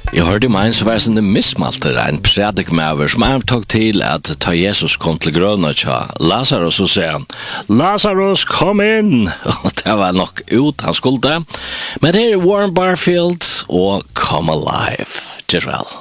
Jeg hørte meg så var det mismalter en predikmæver som tok til at ta Jesus kom til grønna tja Lazarus og sier han Lazarus kom inn og det var nok ut han skulle men det Warren Barfield og Come Alive Gerald